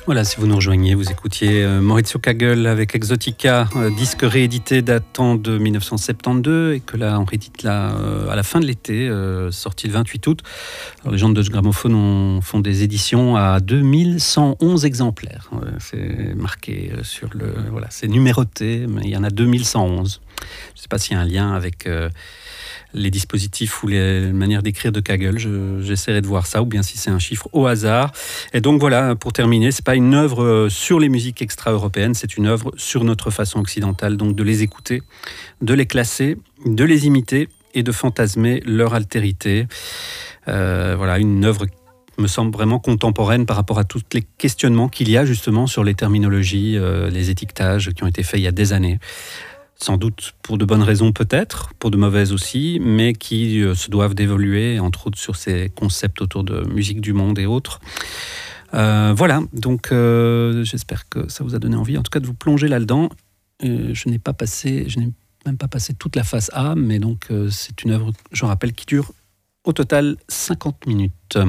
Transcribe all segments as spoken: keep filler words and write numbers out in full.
Voilà, si vous nous rejoignez, vous écoutiez euh, Maurizio Kagel avec Exotica, euh, disque réédité datant de dix-neuf cent soixante-douze et que là on réédite là, euh, à la fin de l'été, euh, sorti le vingt-huit août. Alors, les gens de Deutsche Grammophon ont, font des éditions à deux mille cent onze exemplaires. Euh, c'est marqué euh, sur le... Voilà, c'est numéroté, mais il y en a deux mille cent onze. Je ne sais pas s'il y a un lien avec... Euh, les dispositifs ou les manières d'écrire de Kagel, je, j'essaierai de voir ça, ou bien si c'est un chiffre au hasard. Et donc voilà, pour terminer, c'est pas une œuvre sur les musiques extra-européennes, c'est une œuvre sur notre façon occidentale, donc de les écouter, de les classer, de les imiter et de fantasmer leur altérité. Euh, voilà, une œuvre me semble vraiment contemporaine par rapport à tous les questionnements qu'il y a justement sur les terminologies, euh, les étiquetages qui ont été faits il y a des années. Sans doute pour de bonnes raisons peut-être, pour de mauvaises aussi, mais qui euh, se doivent d'évoluer, entre autres sur ces concepts autour de musique du monde et autres. Euh, voilà, donc euh, j'espère que ça vous a donné envie, en tout cas de vous plonger là-dedans. Euh, je n'ai pas passé, je n'ai même pas passé toute la phase A, mais donc euh, c'est une œuvre, je rappelle, qui dure au total cinquante minutes.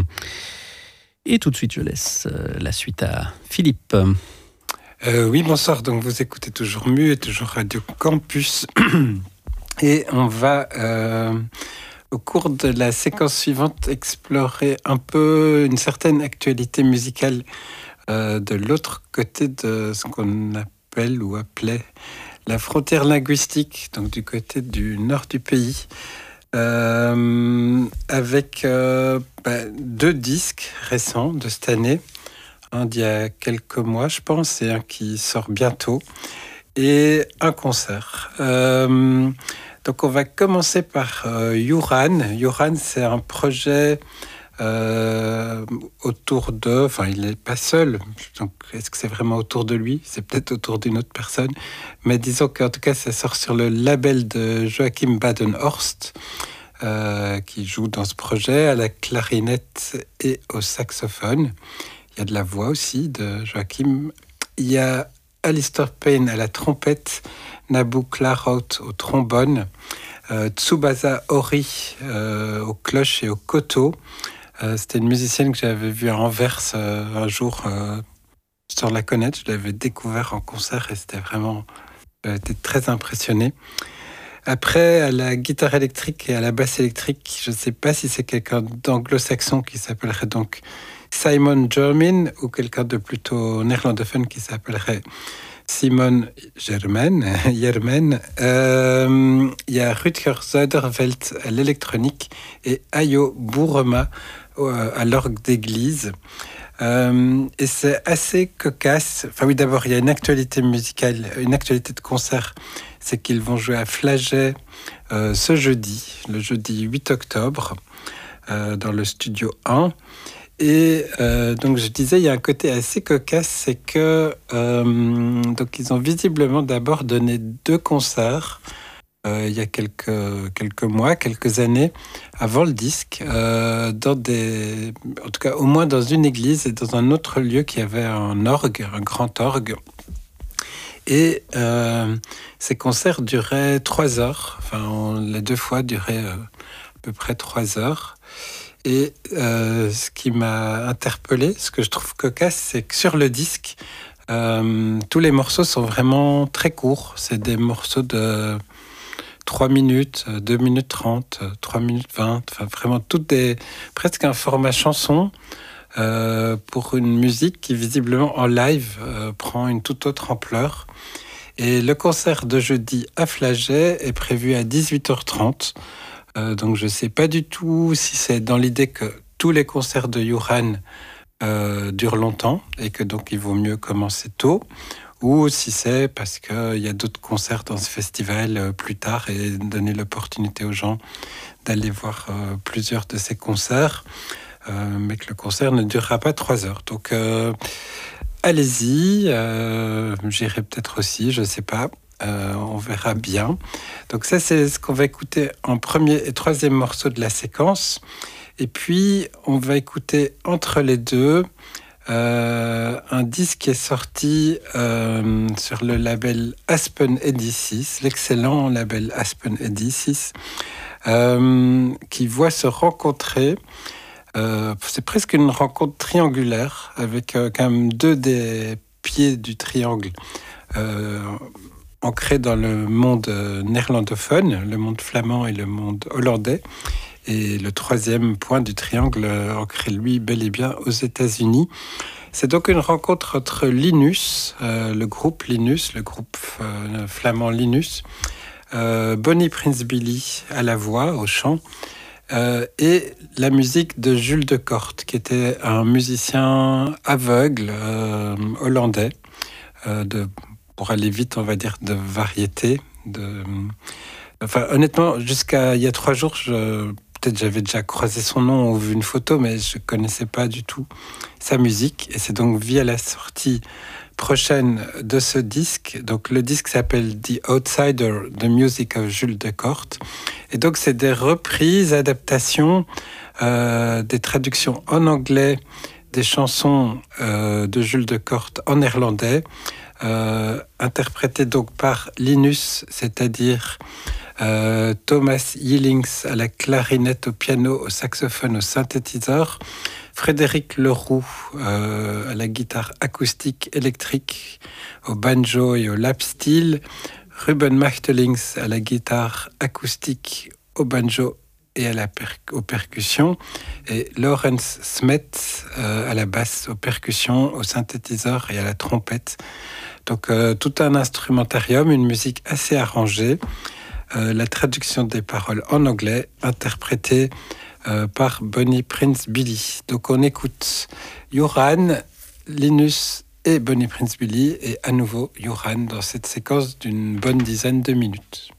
Et tout de suite, je laisse euh, la suite à Philippe. Euh, oui, bonsoir. Donc, vous écoutez toujours Mu et toujours Radio Campus. Et on va, euh, au cours de la séquence suivante, explorer un peu une certaine actualité musicale euh, de l'autre côté de ce qu'on appelle ou appelait la frontière linguistique, donc du côté du nord du pays, euh, avec euh, bah, deux disques récents de cette année. Un d'il y a quelques mois, je pense, et un qui sort bientôt, et un concert. Euh, donc, on va commencer par euh, Yuran. Yuran, c'est un projet euh, autour de... Enfin, il n'est pas seul. Donc, est-ce que c'est vraiment autour de lui ? C'est peut-être autour d'une autre personne. Mais disons qu'en tout cas, ça sort sur le label de Joachim Badenhorst, euh, qui joue dans ce projet à la clarinette et au saxophone. Il y a de la voix aussi de Joachim. Il y a Alistair Payne à la trompette, Nabu Claraut au trombone, euh, Tsubasa Ori euh, aux cloches et au koto. Euh, c'était une musicienne que j'avais vue à Anvers euh, un jour, euh, sans la connaître. Je l'avais découvert en concert et c'était vraiment... J'avais été très impressionné. Après, à la guitare électrique et à la basse électrique, je ne sais pas si c'est quelqu'un d'anglo-saxon qui s'appellerait donc Simon Jermin ou quelqu'un de plutôt néerlandophone qui s'appellerait Simon Jermen. Jermen. Euh, il y a Rutger Zuiderveld à l'électronique et Ayo Bourema à l'orgue d'église. Euh, et c'est assez cocasse. Enfin oui, d'abord, il y a une actualité musicale, une actualité de concert. C'est qu'ils vont jouer à Flagey euh, ce jeudi, le jeudi huit octobre, euh, dans le studio un. Et euh, donc je disais, il y a un côté assez cocasse, c'est que euh, donc ils ont visiblement d'abord donné deux concerts euh, il y a quelques quelques mois, quelques années avant le disque, euh, dans des, en tout cas au moins dans une église et dans un autre lieu qui avait un orgue, un grand orgue. Et euh, ces concerts duraient trois heures. Enfin, on, les deux fois duraient euh, à peu près trois heures. Et euh, ce qui m'a interpellé, ce que je trouve cocasse, c'est que sur le disque, euh, tous les morceaux sont vraiment très courts. C'est des morceaux de trois minutes, deux minutes trente, trois minutes vingt. Enfin, vraiment toutes des, presque un format chanson euh, pour une musique qui, visiblement, en live, euh, prend une toute autre ampleur. Et le concert de jeudi à Flagey est prévu à dix-huit heures trente. Euh, donc je ne sais pas du tout si c'est dans l'idée que tous les concerts de Yuran euh, durent longtemps et que donc il vaut mieux commencer tôt, ou si c'est parce qu'il y a d'autres concerts dans ce festival euh, plus tard et donner l'opportunité aux gens d'aller voir euh, plusieurs de ces concerts, euh, mais que le concert ne durera pas trois heures. Donc euh, allez-y, euh, j'irai peut-être aussi, je ne sais pas. Euh, on verra bien. Donc ça, c'est ce qu'on va écouter en premier et troisième morceau de la séquence. Et puis, on va écouter entre les deux euh, un disque qui est sorti euh, sur le label Aspen Edicis, l'excellent label Aspen Edicis, euh, qui voit se rencontrer Euh, c'est presque une rencontre triangulaire avec euh, quand même deux des pieds du triangle euh, ancrés dans le monde néerlandophone, le monde flamand et le monde hollandais. Et le troisième point du triangle euh, ancré, lui, bel et bien aux États-Unis. C'est donc une rencontre entre Linus, euh, le groupe Linus, le groupe euh, flamand Linus, euh, Bonnie Prince Billy à la voix, au chant, euh, et la musique de Jules de Kort, qui était un musicien aveugle euh, hollandais, euh, de, pour aller vite, on va dire, de variété. De, enfin, honnêtement, jusqu'à il y a trois jours, je... Peut-être j'avais déjà croisé son nom ou vu une photo, mais je ne connaissais pas du tout sa musique. Et c'est donc via la sortie prochaine de ce disque. Donc le disque s'appelle The Outsider, The Music of Jules de Kort. Et donc c'est des reprises, adaptations, euh, des traductions en anglais, des chansons euh, de Jules de Kort en néerlandais, euh, interprétées donc par Linus, c'est-à-dire... Euh, Thomas Yillings à la clarinette, au piano, au saxophone, au synthétiseur, Frédéric Leroux euh, à la guitare acoustique électrique, au banjo et au lap steel, Ruben Machtelings à la guitare acoustique, au banjo et à la per- aux percussions, et Lawrence Smet euh, à la basse, aux percussions, au synthétiseur et à la trompette. Donc euh, tout un instrumentarium, une musique assez arrangée. Euh, la traduction des paroles en anglais, interprétée euh, par Bonnie Prince Billy. Donc on écoute Joran, Linus et Bonnie Prince Billy, et à nouveau Joran dans cette séquence d'une bonne dizaine de minutes.